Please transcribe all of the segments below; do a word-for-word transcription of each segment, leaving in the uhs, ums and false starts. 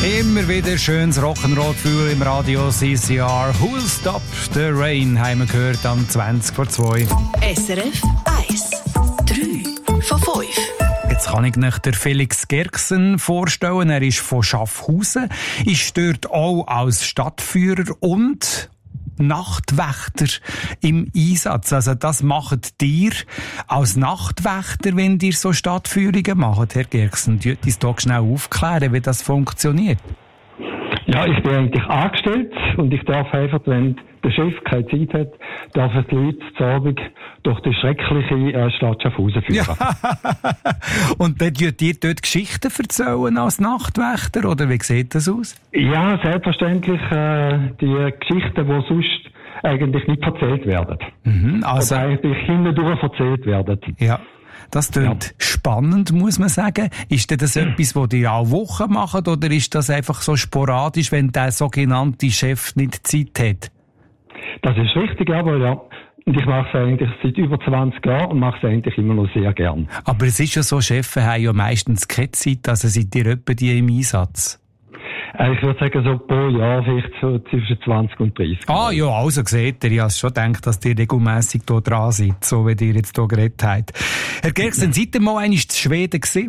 Immer wieder schönes Rock'n'Roll-Gefühl im Radio C C R. Who'll Stop the Rain haben wir gehört am zwanzig vor zwei. S R F eins. drei von fünf. Jetzt kann ich nicht der Felix Gerksen vorstellen. Er ist von Schaffhausen, ist dort auch als Stadtführer und Nachtwächter im Einsatz. Also das macht ihr als Nachtwächter, wenn ihr so Stadtführungen macht, Herr Gerksen. Könnt ihr uns doch schnell aufklären, wie das funktioniert? Ja, ich bin eigentlich angestellt und ich darf einfach, wenn der Chef keine Zeit hat, darf er die Leute zur Abend durch die schreckliche äh, Stadt Schaffhausen führen. Ja. Und dann könnt ihr dort Geschichten erzählen als Nachtwächter, oder wie sieht das aus? Ja, selbstverständlich äh, die Geschichten, die sonst eigentlich nicht erzählt werden. Mhm, also oder eigentlich hindurch erzählt werden. Ja. Das klingt ja spannend, muss man sagen. Ist denn das etwas, was ihr alle Wochen macht, oder ist das einfach so sporadisch, wenn der sogenannte Chef nicht Zeit hat? Das ist richtig, aber ja. Und ich mache es eigentlich seit über zwanzig Jahren und mache es eigentlich immer noch sehr gern. Aber es ist ja so, Chefs haben ja meistens keine Zeit, also seid ihr etwa die im Einsatz? Ich würde sagen, so pro Jahr vielleicht so zwischen zwanzig und dreißig. Ah, ja, also seht ihr, ich habe schon gedacht, dass ihr regelmässig hier dran seid, so wie ihr jetzt hier geredet habt. Herr Gerksen, seid ihr mal einmal in Schweden gewesen?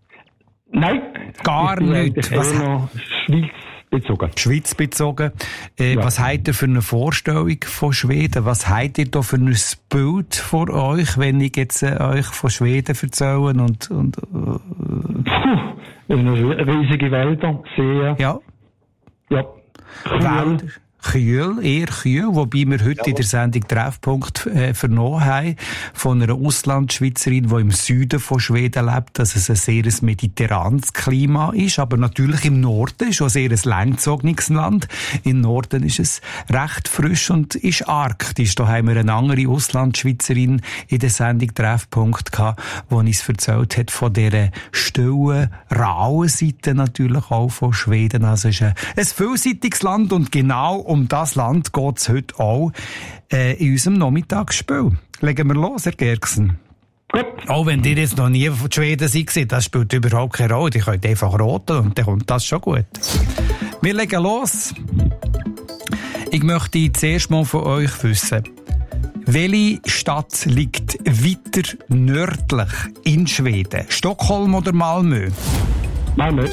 Nein. Gar nicht. Was noch Schweiz bezogen. Schweiz bezogen. Äh, ja. Was habt ihr für eine Vorstellung von Schweden? Was habt ihr da für ein Bild vor euch, wenn ich jetzt äh, euch von Schweden erzähle? Und, und, äh, Puh, riesige Wälder, Seen. Ja. Ja. Wälder. Kühl, eher kühl, wobei wir heute ja in der Sendung Treffpunkt äh, vernommen haben von einer Auslandschweizerin, die im Süden von Schweden lebt, dass es ein sehr mediterranes Klima ist, aber natürlich im Norden ist auch sehr ein langgezogenes Land. Im Norden ist es recht frisch und ist arktisch. Da haben wir eine andere Auslandschweizerin in der Sendung Treffpunkt gehabt, die uns erzählt hat von dieser stillen, rauen Seite natürlich auch von Schweden. Also es ist ein, ein vielseitiges Land und genau um das Land geht es heute auch äh, in unserem Nachmittagsspiel. Legen wir los, Herr Gerksen. Gut. Auch wenn ihr jetzt noch nie von Schweden seid, das spielt überhaupt keine Rolle. Ihr könnt einfach roten und dann kommt das schon gut. Wir legen los. Ich möchte zuerst mal von euch wissen, welche Stadt liegt weiter nördlich in Schweden? Stockholm oder Malmö? Malmö.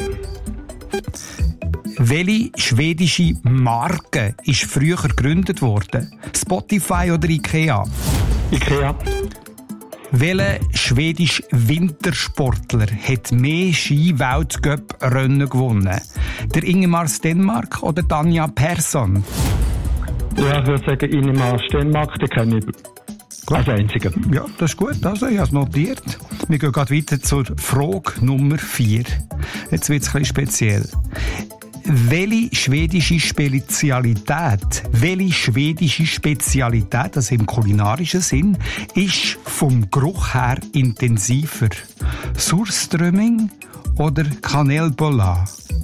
Welche schwedische Marke ist früher gegründet worden? Spotify oder Ikea? Ikea. Welcher schwedische Wintersportler hat mehr Ski-Weltcup-Rennen gewonnen? Der Ingemar Stenmark oder Tanja Persson? Ja, ich würde sagen Ingemar Stenmark, den kenne ich als einziger. Ja, das ist gut. Also, ich habe es notiert. Wir gehen gerade weiter zur Frage Nummer vier. Jetzt wird es ein bisschen speziell. Welche schwedische Spezialität, welche schwedische Spezialität, also im kulinarischen Sinn, ist vom Geruch her intensiver? Surströmming oder Kanelbollar?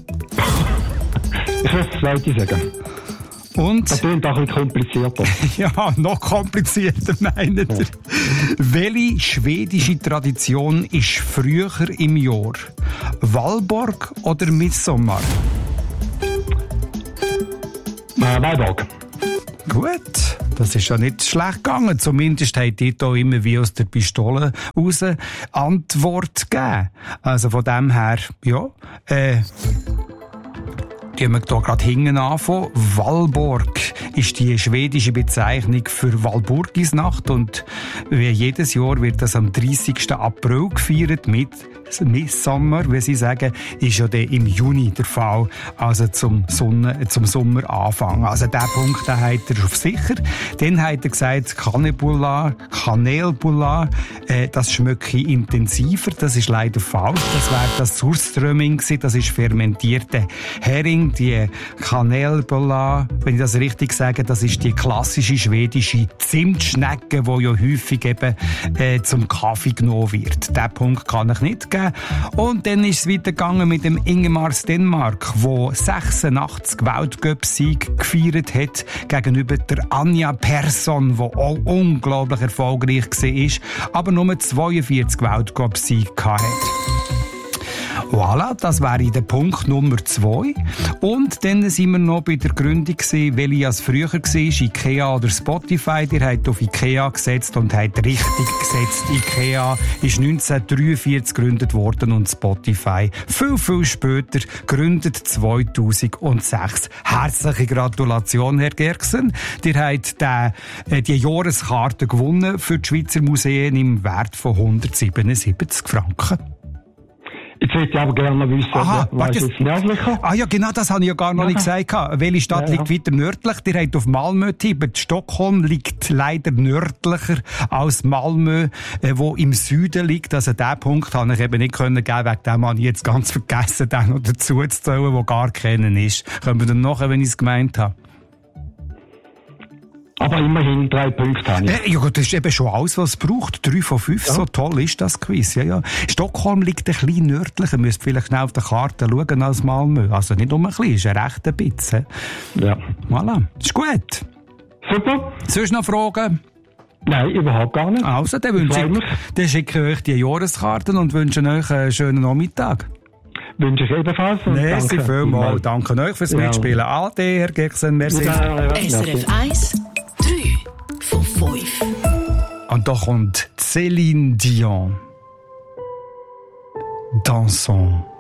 Ich würde das zweite sagen. Und? Das klingt auch ein bisschen komplizierter. Ja, noch komplizierter, meint ihr. Ja. Welche schwedische Tradition ist früher im Jahr? Valborg oder Midsommar? Äh, Valborg. Gut, das ist ja nicht schlecht gegangen. Zumindest habt ihr hier immer wie aus der Pistole raus Antwort gegeben. Also von dem her, ja, äh, gehen wir hier gerade hinten anfangen. Valborg ist die schwedische Bezeichnung für Walpurgisnacht und wie jedes Jahr wird das am dreißigsten April gefeiert mit Midsommar, wie sie sagen, ist ja dann im Juni der Fall, also zum, Sonne, zum Sommeranfang. Also diesen Punkt den hat er auf sicher. Dann hat er gesagt, Kanelbollar, Kanelbollar, äh, das schmecke intensiver, das ist leider falsch. Das wäre das Surströmming gewesen, das ist fermentierte Hering, die Kanelbollar, wenn ich das richtig sage, das ist die klassische schwedische Zimtschnecke, die ja häufig eben äh, zum Kaffee genommen wird. Diesen Punkt kann ich nicht geben. Und dann ist es weitergegangen mit dem Ingemar Stenmark, der sechsundachtzig Weltcup-Sieg gefeiert hat gegenüber der Anja Persson, die auch unglaublich erfolgreich war, aber nur zweiundvierzig Weltcup-Siege hatte. Voilà, das wäre der Punkt Nummer zwei. Und dann sind wir noch bei der Gründung gewesen, welche es früher war, Ikea oder Spotify. Ihr habt auf Ikea gesetzt und habt richtig gesetzt. Ikea ist neunzehnhundertdreiundvierzig gegründet worden und Spotify viel, viel später gegründet, zweitausendsechs. Herzliche Gratulation, Herr Gerxen. Ihr habt den, äh, die Jahreskarte gewonnen für die Schweizer Museen im Wert von hundertsiebenundsiebzig Franken. Jetzt würde ich aber gerne noch wissen, Aha, was ist jetzt nördlicher? Ah ja, genau, das habe ich ja gar noch Ja. nicht gesagt. Welche Stadt Ja, ja. liegt weiter nördlich? Ihr habt auf Malmö getippt. Stockholm liegt leider nördlicher als Malmö, äh, wo im Süden liegt. Also den Punkt habe ich eben nicht können geben, wegen dem habe ich jetzt ganz vergessen, den noch dazu zu zählen, der gar kennen ist. Können wir dann nachher, wenn ich es gemeint habe? Aber immerhin drei Punkte habe ich. Äh, ja, das ist eben schon alles, was es braucht. Drei von fünf, Ja. so toll ist das Quiz. Ja, ja. Stockholm liegt ein bisschen nördlicher. Müsst vielleicht schnell auf der Karte schauen als Malmö. Also nicht um ein bisschen, ist ein rechter Bitze. Ja. Voilà, ist gut. Super. Sonst noch Fragen? Nein, überhaupt gar nicht. Also, dann, wünsche Freut mich. ich, dann schicke ich euch die Jahreskarten und wünsche euch einen schönen Nachmittag. Wünsche ich ebenfalls. und Merci danke vielmals. Danke euch fürs Ja. Mitspielen. Ade, Herr Gerxen, merci. Ja, ja, ja. S R F eins, drei von fünf. Und da kommt Céline Dion. Dansons.